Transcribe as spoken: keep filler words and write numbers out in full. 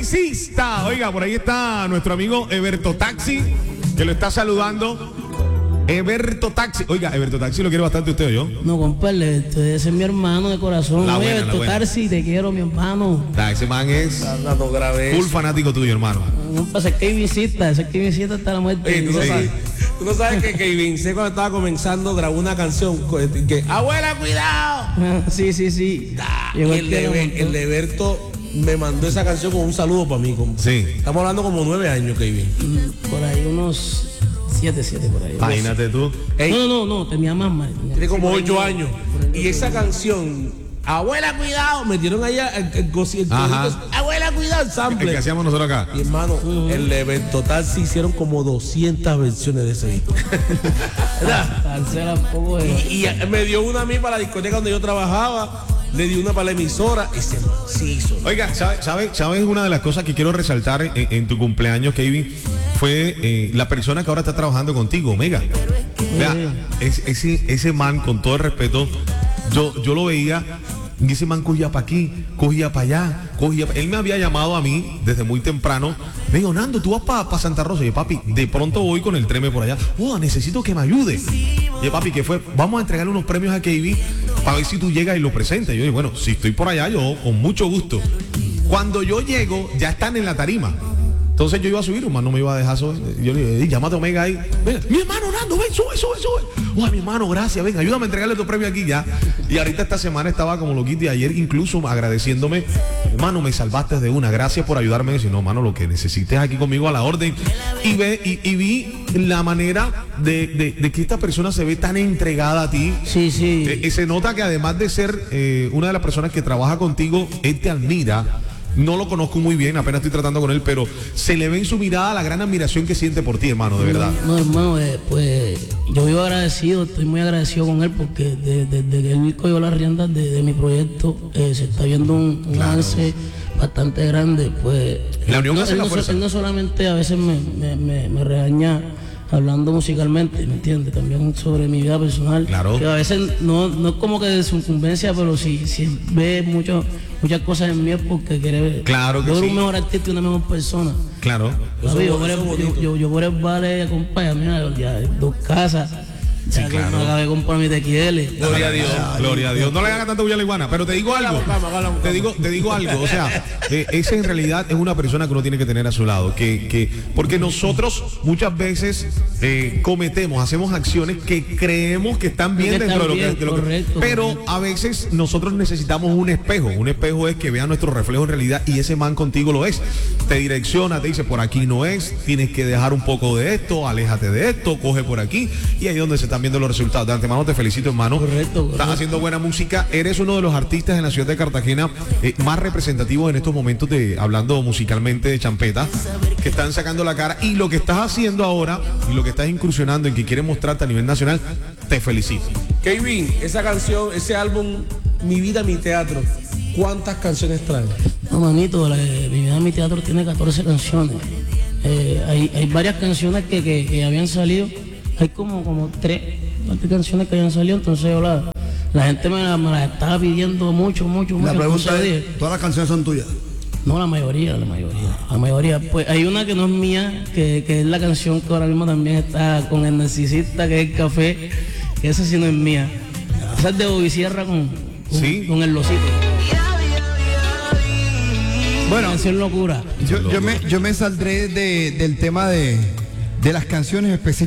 Taxista. Oiga, por ahí está nuestro amigo Eberto Taxi, que lo está saludando. Eberto Taxi. Oiga, Eberto Taxi lo quiere bastante usted o yo. No, compadre, ese es mi hermano de corazón. La Oye, buena, Eberto la buena. Taxi, te quiero, mi hermano. Da, ese man es full fanático tuyo, hermano. No pasa, es que visita, ese que visita hasta la muerte. Oye, tú no Sí. sabes, tú no sabes que Kevin C cuando estaba comenzando grabó una canción que abuela, cuidado. Sí, sí, sí. Ah, Llegó el, que de, lo el montó. de Berto me mandó esa canción con un saludo para mí. Como, Sí. Estamos hablando como nueve años, Kevin. Por ahí unos siete, siete por ahí. Imagínate tú. Ey, No, no, no, no, tenía más, man. Tenía- tiene como por ahí ocho no- años. por ahí no- Y esa canción, abuela, cuidado, metieron allá el, el, el, el Ajá. codito, abuela, cuidado, el El sample. que hacíamos nosotros acá. Y hermano, el evento total se hicieron como doscientas versiones de ese disco. ¿Verdad? Cancela un poco de... Y, y me dio una a mí para la discoteca donde yo trabajaba, le di una para la emisora y se, se hizo. Oiga, ¿sabes sabe, sabe una de las cosas que quiero resaltar en, en tu cumpleaños, Kevin? Fue eh, la persona que ahora está trabajando contigo, Omega. Vea, es- ese, ese man, con todo el respeto, yo, yo lo veía y ese man cogía para aquí, cogía para allá, cogía pa- Él me había llamado a mí desde muy temprano. Me dijo, Nando, tú vas para pa Santa Rosa. Y yo, papi, de pronto voy con el treme por allá. Oh, necesito que me ayude. Y yo, papi, ¿qué fue? Vamos a entregarle unos premios a K B para ver si tú llegas y lo presentas. Y yo digo, bueno, si estoy por allá, yo con mucho gusto. Cuando yo llego, ya están en la tarima. Entonces yo iba a subir, hermano, no me iba a dejar subir. Yo le dije, llámate a Omega ahí. Ven, mi hermano Nando, ven, sube, sube, sube. Oh, mi hermano, gracias, ven, ayúdame a entregarle tu premio aquí ya. Y ahorita esta semana estaba como loquito y ayer incluso agradeciéndome. Hermano, me salvaste de una, gracias por ayudarme. Si no, hermano, lo que necesites aquí conmigo a la orden. Y ve, y, y vi la manera de, de, de que esta persona se ve tan entregada a ti. Sí, sí. Eh, eh, se nota que además de ser eh, una de las personas que trabaja contigo, él te admira. No lo conozco muy bien, apenas estoy tratando con él, pero se le ve en su mirada la gran admiración que siente por ti, hermano, de verdad. No, hermano, eh, pues yo vivo agradecido, estoy muy agradecido con él porque desde de, de que él cogió las riendas de, de mi proyecto, eh, se está viendo un, un Claro. avance bastante grande. Pues La unión él, hace él la no, fuerza. él no solamente a veces me, me, me, me regaña hablando musicalmente, ¿me entiendes? También sobre mi vida personal. Claro. Que a veces no, no es como que de su incumbencia, pero si, si ve mucho, muchas cosas en mí es porque quiere ver. Claro que yo soy sí. un mejor artista y una mejor persona. Claro. Eso Papi, es yo, bo- por eso el, es yo, bonito. yo, yo por el vale, compadre, mira, ya, dos casas. Sí, Ya que claro. me acabé de comprar mi tequile. Gloria a Dios. Gloria a Dios. No le hagas tanta bulla a la iguana, pero te digo algo. calma, calma, Te digo, te digo algo. O sea, eh, ese en realidad es una persona que uno tiene que tener a su lado. Que, que, porque nosotros muchas veces eh, cometemos, hacemos acciones que creemos que están bien Que dentro están de lo que, bien, de lo que- correcto, pero correcto. a veces nosotros necesitamos un espejo. Un espejo es que vea nuestro reflejo en realidad y ese man contigo lo es. Te direcciona, te dice por aquí no es, tienes que dejar un poco de esto, aléjate de esto, coge por aquí y ahí es donde se están viendo los resultados. De antemano te felicito, hermano. Correcto, correcto. Estás haciendo buena música. Eres uno de los artistas en la ciudad de Cartagena eh, más representativos en estos momentos de hablando musicalmente de champeta, que están sacando la cara y lo que estás haciendo ahora y lo que estás incursionando en que quieres mostrarte a nivel nacional, te felicito. Kevin, esa canción, ese álbum, Mi Vida, Mi Teatro, ¿cuántas canciones trae? No, manito, la, mi vida en mi teatro tiene catorce canciones. Eh, hay, hay varias canciones que, que, que habían salido. Hay como, como tres, cuatro canciones que habían salido. Entonces yo la, la gente me, la- me las estaba pidiendo mucho, mucho, mucho. La pregunta Entonces yo es, dije, ¿todas las canciones son tuyas? no, la mayoría, la mayoría. La mayoría. Pues hay una que no es mía, que, que es la canción que ahora mismo también está con el narcisista, que es el café. Que esa sí no es mía. Esa es de Bobby Sierra con, con, Sí. con el Losito. Bueno, Canción locura. yo, yo, me, yo me saldré de- del tema de, de las canciones específicas.